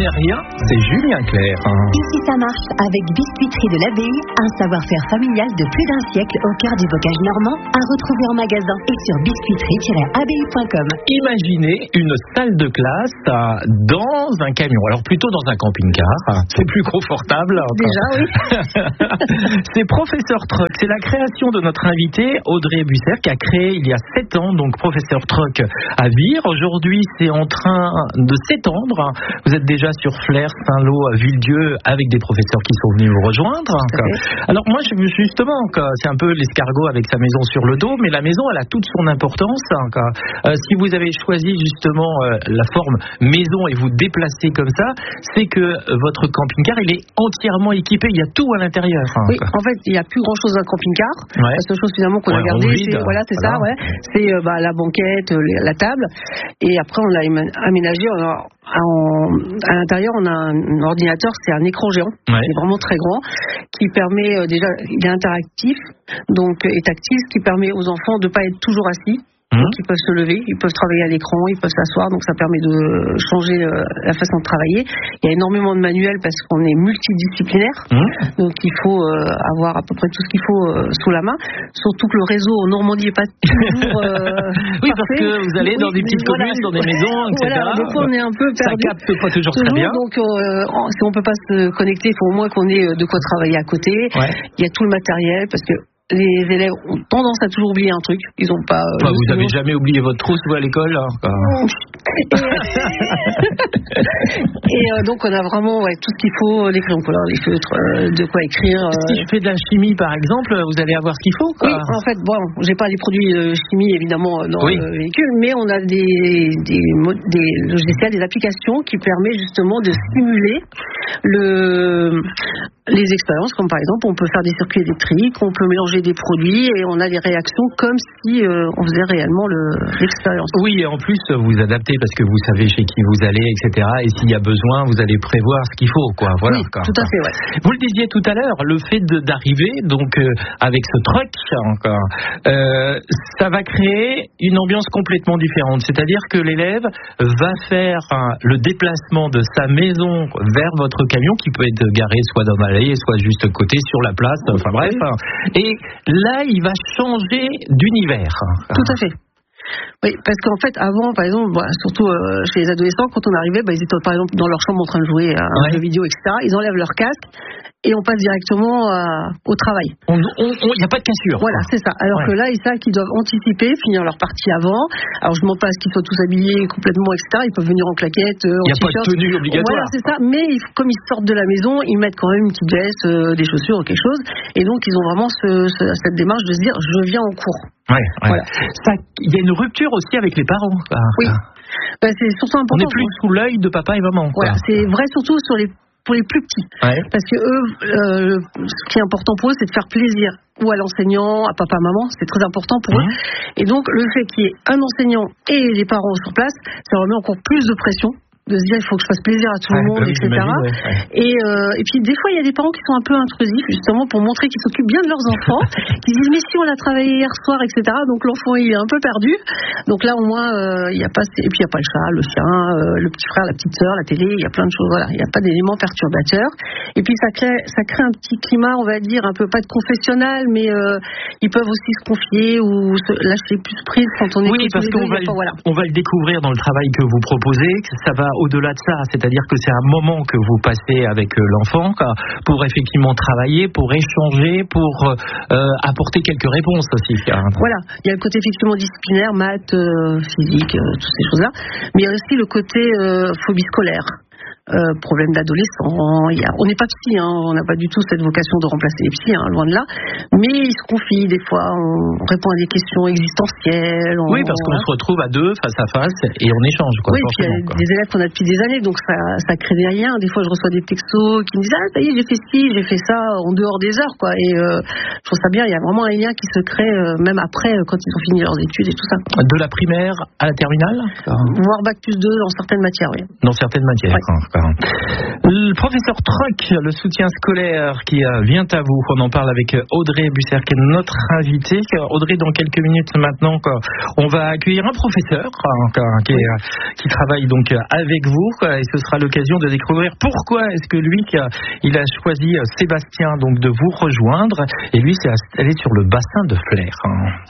connaît rien, c'est Julien Clerc. Ici ça marche avec Biscuiterie de l'Abbaye, un savoir-faire familial de plus d'un siècle au cœur du bocage normand, à retrouver en magasin et sur biscuiterie-abbaye.com. Imaginez une salle de classe dans un camion, alors plutôt dans un camping-car, c'est plus confortable. Déjà, oui. C'est Professeur Truck, c'est la création de notre invité Audrey Busser qui a créé il y a 7 ans, donc Professeur Truck à Vire. Aujourd'hui, c'est en train de s'étendre. Vous êtes déjà sur Flers, Saint-Lô, Villedieu avec des professeurs qui sont venus vous rejoindre. Alors moi, justement, c'est un peu l'escargot avec sa maison sur le dos, mais la maison, elle a toute son importance. Si vous avez choisi justement la forme maison et vous déplacez comme ça, c'est que votre camping-car, il est entièrement équipé, il y a tout à l'intérieur. Oui, en fait, il n'y a plus grand-chose dans un camping-car. Ouais. La seule chose finalement qu'on a gardée, c'est ça, c'est la banquette, la table. Et après, on l'a aménagé. À l'intérieur, on a un ordinateur, c'est un écran géant, qui est vraiment très grand, qui permet déjà, il est interactif, donc et tactile, ce qui permet aux enfants de ne pas être toujours assis. Donc ils peuvent se lever, ils peuvent travailler à l'écran, ils peuvent s'asseoir, donc ça permet de changer la façon de travailler. Il y a énormément de manuels parce qu'on est multidisciplinaire, donc il faut avoir à peu près tout ce qu'il faut sous la main. Surtout que le réseau en Normandie n'est pas toujours oui, parce que vous allez dans des petites communes, dans des maisons, etc. Voilà, des fois on est un peu perdu. Ça capte pas toujours très bien. Donc si on peut pas se connecter, il faut au moins qu'on ait de quoi travailler à côté. Il y a tout le matériel parce que les élèves ont tendance à toujours oublier un truc. Ils ont pas. Vous n'avez jamais oublié votre trousse, vous, à l'école Et donc, on a vraiment tout ce qu'il faut, les crayons couleurs, les feutres, de quoi écrire. Si je fais de la chimie, par exemple, vous allez avoir ce qu'il faut, quoi. Oui, en fait, j'ai pas les produits de chimie, évidemment, dans le véhicule, mais on a des logiciels, des applications qui permettent justement de simuler les expériences, comme par exemple, on peut faire des circuits électriques, on peut mélanger des produits et on a des réactions comme si on faisait réellement l'expérience. Oui, et en plus, vous adaptez parce que vous savez chez qui vous allez, etc. Et s'il y a besoin, vous allez prévoir ce qu'il faut, quoi. Voilà, oui, tout à fait, Vous le disiez tout à l'heure, le fait d'arriver, donc, avec ce truck, ça va créer une ambiance complètement différente. C'est-à-dire que l'élève va faire le déplacement de sa maison vers votre camion qui peut être garé soit dans l'allée, soit juste à côté, sur la place, enfin bref. Et là, il va changer d'univers. Tout à fait. Oui, parce qu'en fait, avant, par exemple, surtout chez les adolescents, quand on arrivait, ils étaient par exemple dans leur chambre en train de jouer à un jeu vidéo, etc. Ils enlèvent leur casque et on passe directement au travail. Il n'y a pas de cassure. Voilà, c'est ça. Alors que là, ils savent qu'ils doivent anticiper, finir leur partie avant. Alors, je ne demande pas à ce qu'ils soient tous habillés complètement, etc. Ils peuvent venir en claquette, en t-shirt. Il n'y a pas de tenue obligatoire. Voilà, c'est ça. Mais comme ils sortent de la maison, ils mettent quand même une petite veste, des chaussures ou quelque chose. Et donc, ils ont vraiment cette démarche de se dire, je viens en cours. Voilà. Il y a une rupture aussi avec les parents. Oui. C'est surtout important. On n'est plus sous l'œil de papa et maman. Voilà, c'est vrai surtout pour les plus petits. Parce que eux, ce qui est important pour eux, c'est de faire plaisir ou à l'enseignant, à papa, maman, c'est très important pour eux. Et donc, le fait qu'il y ait un enseignant et les parents sur place, ça remet encore plus de pression. De se dire il faut que je fasse plaisir à tout le monde, etc. Et puis des fois il y a des parents qui sont un peu intrusifs justement pour montrer qu'ils s'occupent bien de leurs enfants, qui disent mais si on l'a travaillé hier soir, etc. Donc l'enfant il est un peu perdu. Donc là au moins il n'y a pas, et puis il n'y a pas le chat, le chien, le petit frère, la petite sœur, la télé, il y a plein de choses. Voilà, il n'y a pas d'éléments perturbateurs. Et puis ça crée un petit climat, on va dire un peu pas de confessionnal, mais ils peuvent aussi se confier ou se lâcher plus prise quand on est. Oui, parce qu'on va le découvrir dans le travail que vous proposez. Ça va au-delà de ça, c'est-à-dire que c'est un moment que vous passez avec l'enfant pour effectivement travailler, pour échanger, pour apporter quelques réponses aussi. Voilà, il y a le côté effectivement disciplinaire, maths, physique, toutes ces choses-là, mais il y a aussi le côté phobie scolaire. Problème d'adolescents. On n'est pas psy, on n'a pas du tout cette vocation de remplacer les psys, loin de là. Mais ils se confient des fois, on répond à des questions existentielles. Oui, parce qu'on se retrouve à deux, face à face, et on échange. Oui, et puis il y a des élèves qu'on a depuis des années, donc ça crée des liens. Des fois, je reçois des textos qui me disent ça y est, j'ai fait ci, j'ai fait ça en dehors des heures, quoi. Et je trouve ça bien. Il y a vraiment un lien qui se crée, même après, quand ils ont fini leurs études et tout ça. De la primaire à la terminale, voire bac+2 dans certaines matières, oui. Dans certaines matières. Le professeur Truc, le soutien scolaire qui vient à vous. On en parle avec Audrey Busser, qui est notre invitée. Audrey, dans quelques minutes maintenant, on va accueillir un professeur qui travaille donc avec vous, et ce sera l'occasion de découvrir pourquoi est-ce que lui, il a choisi Sébastien donc de vous rejoindre, et lui, c'est installé sur le bassin de Flers.